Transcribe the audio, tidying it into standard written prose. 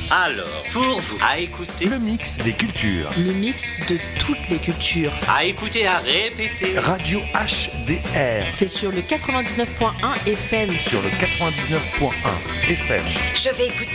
Alors, pour vous, à écouter, Le mix des cultures. Le mix de toutes les cultures. à écouter, à répéter. Radio HDR. C'est sur le 99.1 FM. Sur le 99.1 FM. Je vais écouter.